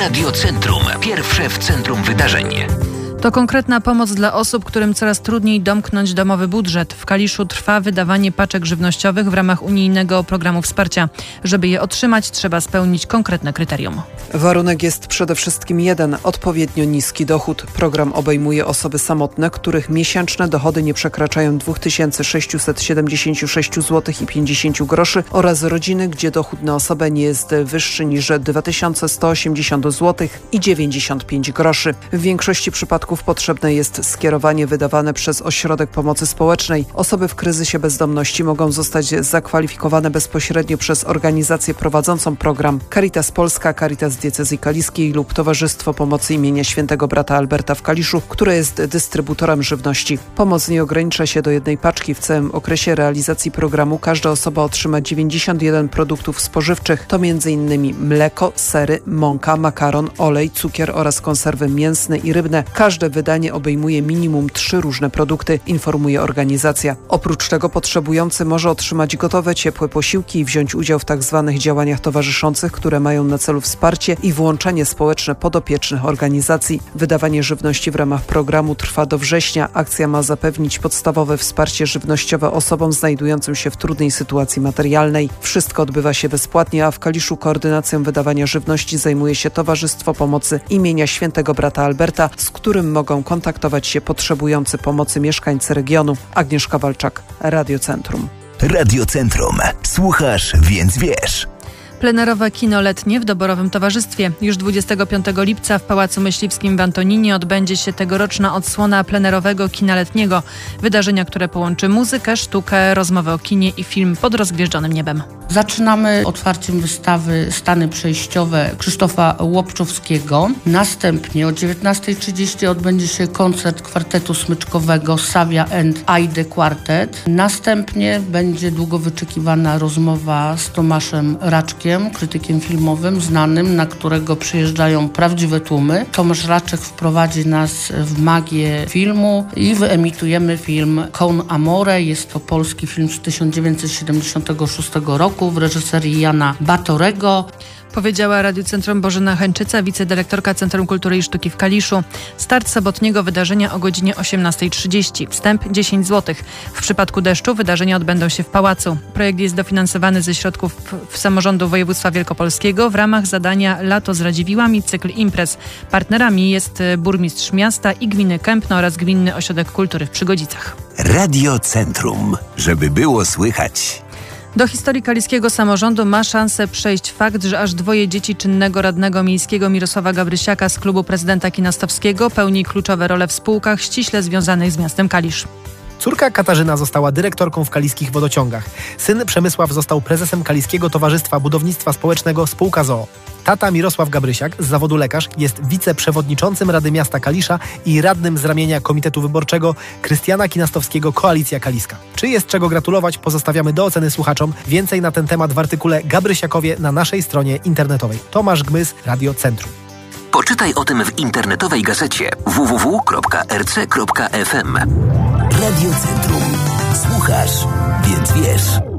Radio Centrum. Pierwsze w centrum wydarzeń. To konkretna pomoc dla osób, którym coraz trudniej domknąć domowy budżet. W Kaliszu trwa wydawanie paczek żywnościowych w ramach unijnego programu wsparcia. Żeby je otrzymać, trzeba spełnić konkretne kryterium. Warunek jest przede wszystkim jeden: odpowiednio niski dochód. Program obejmuje osoby samotne, których miesięczne dochody nie przekraczają 2676 zł i 50 groszy oraz rodziny, gdzie dochód na osobę nie jest wyższy niż 2180 zł i 95 groszy. W większości przypadków potrzebne jest skierowanie wydawane przez Ośrodek Pomocy Społecznej. Osoby w kryzysie bezdomności mogą zostać zakwalifikowane bezpośrednio przez organizację prowadzącą program: Caritas Polska, Caritas Diecezji Kaliskiej lub Towarzystwo Pomocy imienia Świętego Brata Alberta w Kaliszu, które jest dystrybutorem żywności. Pomoc nie ogranicza się do jednej paczki. W całym okresie realizacji programu każda osoba otrzyma 91 produktów spożywczych. To m.in. mleko, sery, mąka, makaron, olej, cukier oraz konserwy mięsne i rybne. Każde wydanie obejmuje minimum 3 różne produkty, informuje organizacja. Oprócz tego potrzebujący może otrzymać gotowe, ciepłe posiłki i wziąć udział w tzw. działaniach towarzyszących, które mają na celu wsparcie i włączenie społeczne podopiecznych organizacji. Wydawanie żywności w ramach programu trwa do września. Akcja ma zapewnić podstawowe wsparcie żywnościowe osobom znajdującym się w trudnej sytuacji materialnej. Wszystko odbywa się bezpłatnie, a w Kaliszu koordynacją wydawania żywności zajmuje się Towarzystwo Pomocy imienia Świętego Brata Alberta, z którym mogą kontaktować się potrzebujący pomocy mieszkańcy regionu. Agnieszka Walczak, Radio Centrum. Radio Centrum. Słuchasz, więc wiesz. Plenerowe kino letnie w doborowym towarzystwie. Już 25 lipca w Pałacu Myśliwskim w Antoninie odbędzie się tegoroczna odsłona plenerowego kina letniego. Wydarzenia, które połączy muzykę, sztukę, rozmowę o kinie i film pod rozgwieżdżonym niebem. Zaczynamy otwarciem wystawy Stany przejściowe Krzysztofa Łopczowskiego. Następnie o 19:30 odbędzie się koncert kwartetu smyczkowego Savia and Aide Quartet. Następnie będzie długo wyczekiwana rozmowa z Tomaszem Raczkiem, krytykiem filmowym znanym, na którego przyjeżdżają prawdziwe tłumy. Tomasz Raczek wprowadzi nas w magię filmu i wyemitujemy film Con Amore. Jest to polski film z 1976 roku w reżyserii Jana Batorego. Powiedziała Radiu Centrum Bożena Chęczyca, wicedyrektorka Centrum Kultury i Sztuki w Kaliszu. Start sobotniego wydarzenia o godzinie 18:30. Wstęp 10 zł. W przypadku deszczu wydarzenia odbędą się w Pałacu. Projekt jest dofinansowany ze środków samorządu województwa wielkopolskiego w ramach zadania Lato z Radziwiłłami, cykl imprez. Partnerami jest burmistrz miasta i gminy Kępno oraz Gminny Ośrodek Kultury w Przygodzicach. Radio Centrum. Żeby było słychać. Do historii kaliskiego samorządu ma szansę przejść fakt, że aż 2 dzieci czynnego radnego miejskiego Mirosława Gabrysiaka z klubu prezydenta Kinastowskiego pełni kluczowe role w spółkach ściśle związanych z miastem Kalisz. Córka Katarzyna została dyrektorką w kaliskich wodociągach. Syn Przemysław został prezesem Kaliskiego Towarzystwa Budownictwa Społecznego Spółka z o.o. Tata Mirosław Gabrysiak, z zawodu lekarz, jest wiceprzewodniczącym Rady Miasta Kalisza i radnym z ramienia Komitetu Wyborczego Krystiana Kinastowskiego Koalicja Kaliska. Czy jest czego gratulować, pozostawiamy do oceny słuchaczom. Więcej na ten temat w artykule Gabrysiakowie na naszej stronie internetowej. Tomasz Gmys, Radio Centrum. Poczytaj o tym w internetowej gazecie www.rc.fm. Radio Centrum. Słuchasz, więc wiesz.